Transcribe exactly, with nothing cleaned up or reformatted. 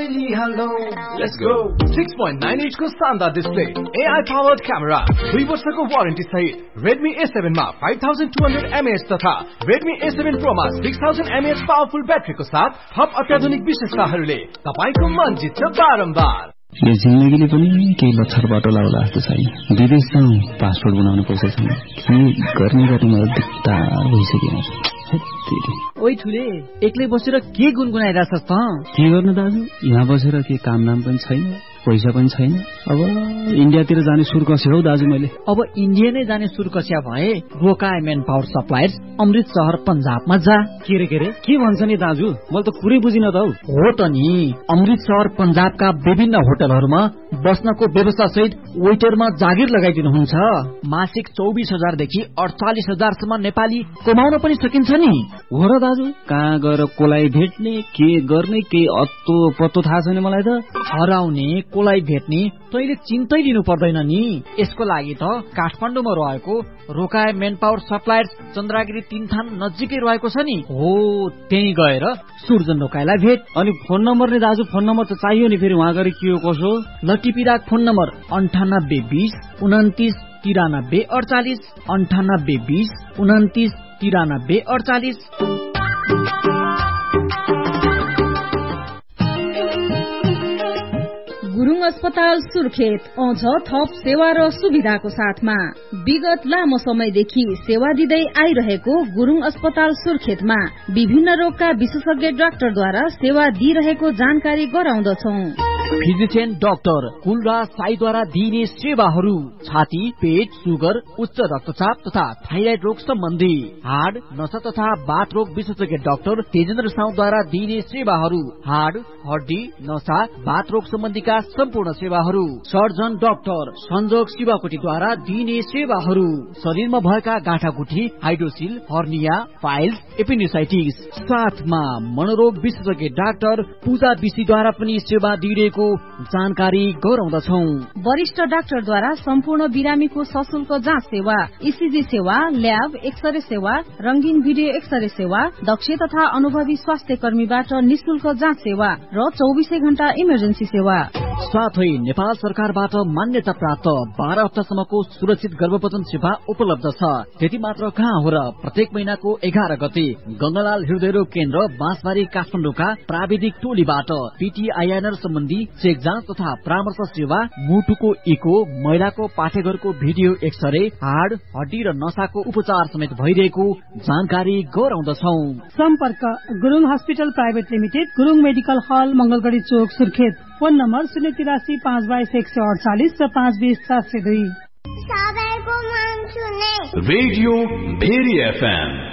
Let's go. six point nine inch को शानदार display, A I powered camera, दुई वर्षको वारेन्टी सहित Redmi A seven मा five thousand two hundred milliamp hour तथा Redmi A seven Pro मा six thousand milliamp hour powerful ब्याट्रीको साथ थप अत्याधुनिक विशेषताहरूले तपाईको मन जित्छ बारम्बार। यो जिन्दगीले पनि केही लक्षर बाटो लाउला जस्तो छैन। विदेश जाउँ पासपोर्ट बनाउनु पैसा छैन। के गर्ने गर्ने मलाई दिक्कत भइसक्यो। ओइ ठुले, एक्लै बसेर के गुनगुनाइरहेछस् त? के गर्नु दाजु, यहाँ बसेर के काम नाम पनि छैन, पैसा पनि छैन। अब इन्डियातिर जाने सुर कस्यो हौ दाजु मैले। अब इन्डिया नै जाने सुर कस्या भए रोकाए मेन पावर सप्लायर्स अमृत शहर पंजाबमा जा। के रे के रे के भन्छ नि दाजु, मैले त कुरै बुझिन त हौ। हो त नि, अमृत शहर पंजाबका विभिन्न होटलहरूमा बस्नको व्यवस्था सहित वेटरमा जागिर लगाइदिनुहुन्छ। मासिक चौबिस हजार देखि अडचालिस हजार सम्म नेपाली कमाउन पनि सकिन्छ नि। हो र दाजु, कहाँ गएर कोलाई भेट्ने, के गर्ने, के अत्तो पत्तो थाहा छैन मलाई त। हराउने कोलाई भेट्ने तैले चिन्तै लिनु पर्दैन नि। यसको लागि त काठमाडौँमा रहेको रोकाए मेन पावर सप्लायर्स चन्द्रागिरी तीन थान नजिकै रहेको छ नि। हो, त्यही गएर सुर्जन रोकाएलाई भेट। अनि फोन नम्बर नि दाजु, फोन नम्बर त चाहियो नि, फेरि वहाँ गएर के हो कसो। लटिपिराक फोन नम्बर अन्ठानब्बे बीस उन्तिस तिरानब्बे अडचालिस अन्ठानब्बे बीस उन्तिस तिरानब्बे अडचालिस। गुरुङ अस्पताल सुर्खेत आउँछ थप सेवा र सुविधाको साथमा। विगत लामो समयदेखि सेवा दिँदै आइरहेको गुरुङ अस्पताल सुर्खेतमा विभिन्न रोगका विशेषज्ञ डाक्टरद्वारा सेवा दिइरहेको जानकारी गराउँदछौं। फिजिशियन डाक्टर कुलराज साईद्वारा दिइने सेवाहरू छाती, पेट, सुगर, उच्च रक्तचाप तथा थाइराइड रोग सम्बन्धी, हाड, नसा तथा बाथ रोग विशेषज्ञ डाक्टर तेजेन्द्र साउद्वारा दिइने सेवाहरू, हाड, हड्डी, नसा, बाथ रोग सम्बन्धीका सम्पूर्ण सेवाहरू, सर्जन डाक्टर संजोग शिवाकोटीद्वारा दिइने सेवाहरू, शरीरमा भएका गाँठागुठी, हाइड्रोसिल, हर्निया, फाइल्स, एपेन्डिसाइटिस, साथमा मनोरोग विशेषज्ञ डाक्टर पूजा विशीद्वारा पनि सेवा दिइरहेको जानकारी गराउँदछौ। वरिष्ठ डाक्टरद्वारा सम्पूर्ण बिरामीको सशुल्क जाँच सेवा, ईसीजी सेवा, ल्याब, एक्सरे सेवा, रंगीन भिडियो एक्सरे सेवा, दक्ष तथा अनुभवी स्वास्थ्य कर्मीबाट निशुल्क जाँच सेवा र चौबिसै घण्टा इमर्जेन्सी सेवा। साथै नेपाल सरकारबाट मान्यता प्राप्त बाह्र हप्तासम्मको सुरक्षित गर्भपतन सेवा उपलब्ध छ। त्यति मात्र कहाँ हो र, प्रत्येक महिनाको एघार गते गंगालाल हृदयरोग केन्द्र बाँसबारी काठमाडौँका प्राविधिक टोलीबाट पीटीआईएनआर सम्बन्धी चेक जाँच तथा परामर्श सेवा, मुटुको इको, महिलाको पाठेघरको भिडियो एक्सरे, हाड, हड्डी र नसाको उपचार समेत भइरहेको जानकारी गराउँदछौ। सम्पर्क Gurung hospital private limited, Gurung medical हल, मंगलगढ़ी चोक, सुर्खेत। फोन नम्बर शून्य तिरासी पाँच बाइस एक सय अडचालिस र पाँच बीस सात सय दुई। Radio very FM